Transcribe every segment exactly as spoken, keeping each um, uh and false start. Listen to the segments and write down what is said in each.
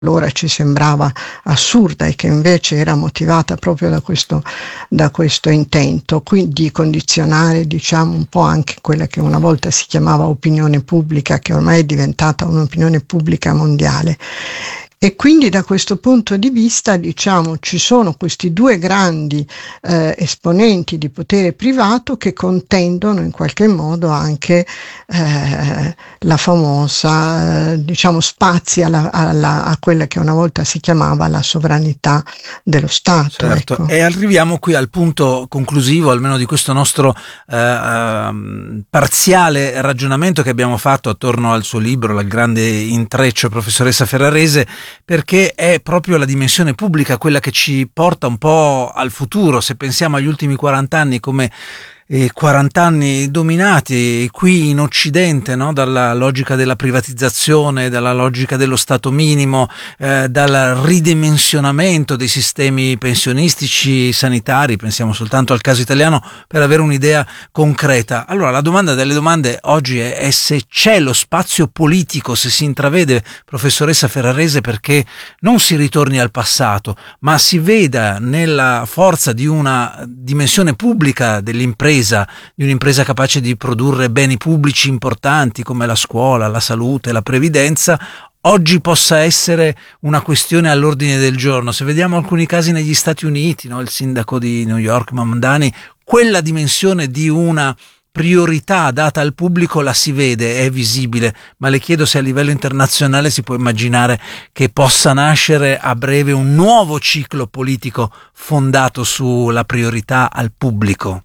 allora ci sembrava assurda e che invece era motivata proprio da questo, da questo intento, quindi condizionare, diciamo, un po' anche quella che una volta si chiamava opinione pubblica, che ormai è diventata un'opinione pubblica mondiale. E quindi da questo punto di vista, diciamo, ci sono questi due grandi eh, esponenti di potere privato che contendono in qualche modo anche eh, la famosa, eh, diciamo, spazi alla, alla, a quella che una volta si chiamava la sovranità dello Stato. Certo. Ecco. E arriviamo qui al punto conclusivo, almeno di questo nostro eh, eh, parziale ragionamento che abbiamo fatto attorno al suo libro, Il grande intreccio, professoressa Ferrarese, perché è proprio la dimensione pubblica quella che ci porta un po' al futuro. Se pensiamo agli ultimi quaranta anni come eh, quaranta anni dominati qui in Occidente, no? Dalla logica della privatizzazione, dalla logica dello Stato minimo, eh, dal ridimensionamento dei sistemi pensionistici, sanitari, pensiamo soltanto al caso italiano per avere un'idea concreta. Allora la domanda delle domande oggi è, è se c'è lo spazio politico, se si intravede, professoressa Ferrarese, perché non si ritorni al passato, ma si veda nella forza di una dimensione pubblica dell'impresa, di un'impresa capace di produrre beni pubblici importanti come la scuola, la salute, la previdenza, oggi possa essere una questione all'ordine del giorno. Se vediamo alcuni casi negli Stati Uniti, no? Il sindaco di New York, Mamdani, quella dimensione di una priorità data al pubblico la si vede, è visibile, ma le chiedo se a livello internazionale si può immaginare che possa nascere a breve un nuovo ciclo politico fondato sulla priorità al pubblico.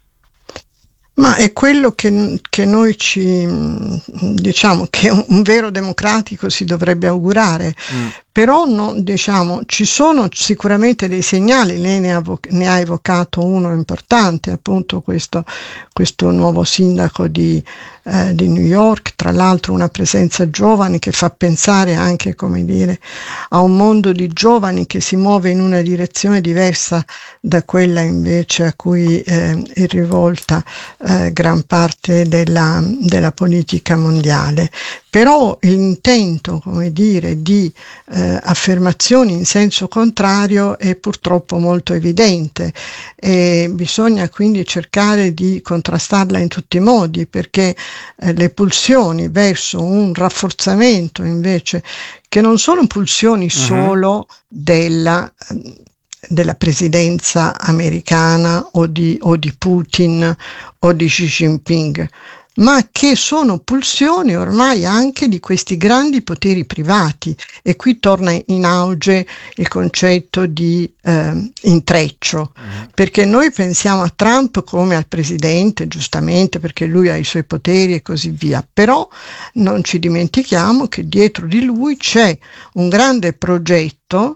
Ma è quello che, che noi ci, diciamo, che un, un vero democratico si dovrebbe augurare. Mm. Però no, diciamo, ci sono sicuramente dei segnali, lei ne ha, ne ha evocato uno importante, appunto questo, questo nuovo sindaco di, eh, di New York, tra l'altro una presenza giovane che fa pensare anche, come dire, a un mondo di giovani che si muove in una direzione diversa da quella invece a cui eh, è rivolta eh, gran parte della, della politica mondiale. Però l'intento, come dire, di eh, affermazioni in senso contrario è purtroppo molto evidente e bisogna quindi cercare di contrastarla in tutti i modi, perché eh, le pulsioni verso un rafforzamento invece, che non sono pulsioni uh-huh. solo della della presidenza americana o di, o di Putin o di Xi Jinping, ma che sono pulsioni ormai anche di questi grandi poteri privati. E qui torna in auge il concetto di eh, intreccio, mm. perché noi pensiamo a Trump come al presidente, giustamente, perché lui ha i suoi poteri e così via, però non ci dimentichiamo che dietro di lui c'è un grande progetto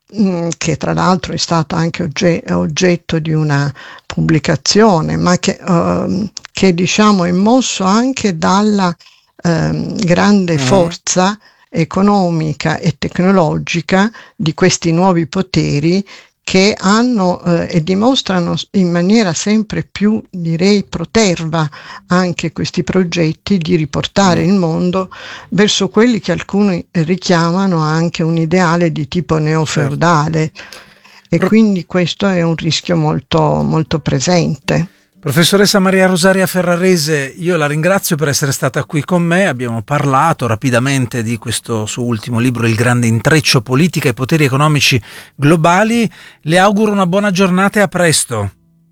che tra l'altro è stato anche ogge- oggetto di una pubblicazione, ma che, uh, che diciamo è mosso anche dalla uh, grande mm. forza economica e tecnologica di questi nuovi poteri che hanno eh, e dimostrano in maniera sempre più, direi, proterva anche questi progetti di riportare il mondo verso quelli che alcuni richiamano anche un ideale di tipo neofeudale. E quindi questo è un rischio molto, molto presente. Professoressa Maria Rosaria Ferrarese, io la ringrazio per essere stata qui con me. Abbiamo parlato rapidamente di questo suo ultimo libro, Il grande intreccio, politica e poteri economici globali. Le auguro una buona giornata e a presto.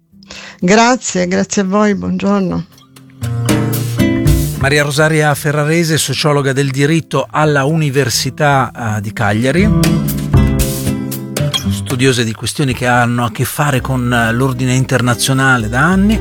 Grazie, grazie a voi, buongiorno. Maria Rosaria Ferrarese, sociologa del diritto alla Università di Cagliari, studiose di questioni che hanno a che fare con l'ordine internazionale da anni.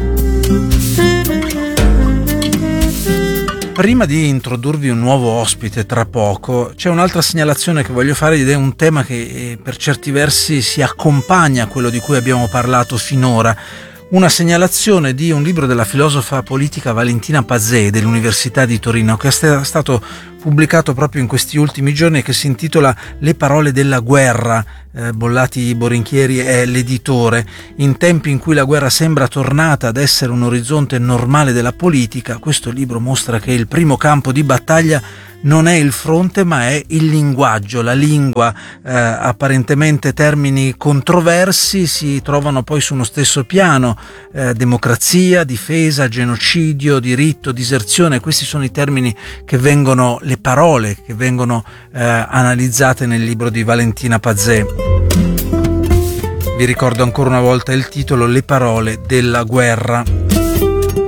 Prima di introdurvi un nuovo ospite tra poco, c'è un'altra segnalazione che voglio fare ed è un tema che per certi versi si accompagna a quello di cui abbiamo parlato finora. Una segnalazione di un libro della filosofa politica Valentina Pazé dell'Università di Torino, che è stato pubblicato proprio in questi ultimi giorni e che si intitola Le parole della guerra, eh, Bollati Borinchieri è l'editore. In tempi in cui la guerra sembra tornata ad essere un orizzonte normale della politica, questo libro mostra che il primo campo di battaglia non è il fronte ma è il linguaggio, la lingua. Eh, apparentemente termini controversi si trovano poi su uno stesso piano: eh, democrazia, difesa, genocidio, diritto, diserzione. Questi sono i termini che vengono, le parole che vengono eh, analizzate nel libro di Valentina Pazè. Vi ricordo ancora una volta il titolo: Le parole della guerra.